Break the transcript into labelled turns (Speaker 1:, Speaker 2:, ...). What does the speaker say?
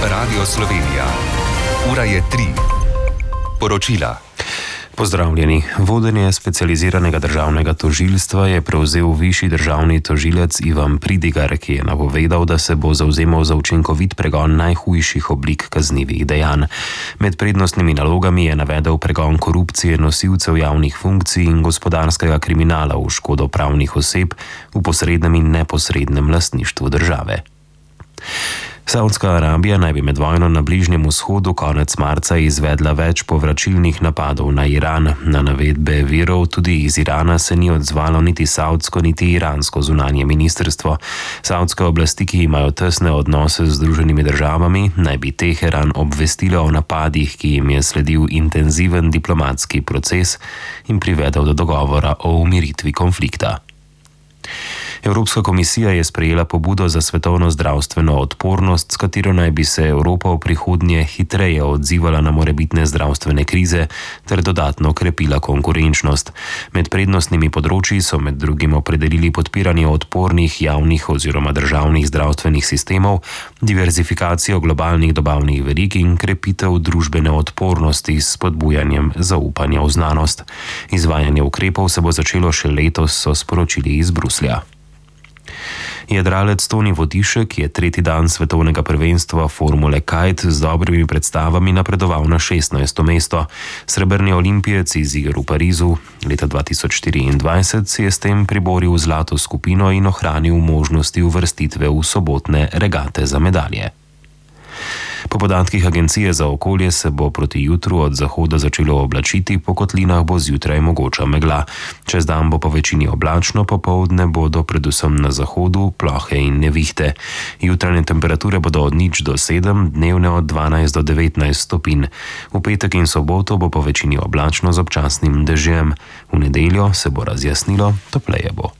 Speaker 1: Radio Slovenija. Ura je 3. Poročila. Pozdravljeni. Vodenje specializiranega državnega tožilstva je prevzel višji državni tožilec Ivan Pridigar, ki je napovedal, da se bo zavzemal za učinkovit pregon najhujših oblik kaznivih dejanj. Med prednostnimi nalogami je navedel pregon korupcije nosilcev javnih funkcij in gospodarskega kriminala v škodo pravnih oseb v posrednem in neposrednem lastništvu države. Saudska Arabija naj bi med vojno na Bližnjem vzhodu konec marca izvedla več povračilnih napadov na Iran. Na navedbe virov tudi iz Irana se ni odzvalo niti saudsko niti iransko zunanje ministrstvo. Saudske oblasti, ki imajo tesne odnose z Združenimi državami, naj bi Teheran obvestile o napadih, ki jim je sledil intenziven diplomatski proces in privedel do dogovora o umiritvi konflikta. Evropska komisija je sprejela pobudo za svetovno zdravstveno odpornost, s katero naj bi se Evropa v prihodnje hitreje odzivala na morebitne zdravstvene krize ter dodatno krepila konkurenčnost. Med prednostnimi področji so med drugim opredelili podpiranje odpornih javnih oziroma državnih zdravstvenih sistemov, diverzifikacijo globalnih dobavnih verig in krepitev družbene odpornosti s spodbujanjem zaupanja v znanost. Izvajanje ukrepov se bo začelo še letos, so sporočili iz Bruslja. Jadralec Toni Vodišek je tretji dan svetovnega prvenstva Formule Kite z dobrimi predstavami napredoval na 16. mesto. Srebrni olimpijec iz iger v Parizu leta 2024 si je s tem priboril zlato skupino in ohranil možnosti uvrstitve v sobotne regate za medalje. Po podatkih Agencije za okolje se bo proti jutru od zahoda začelo oblačiti, po kotlinah bo zjutraj mogoča megla. Čez dan bo po večini oblačno, popoldne bodo predvsem na zahodu plohe in nevihte. Jutranje temperature bodo od 0 do 7, dnevne od 12 do 19 stopinj. V petek in soboto bo po večini oblačno z občasnim dežjem. V nedeljo se bo razjasnilo, topleje bo.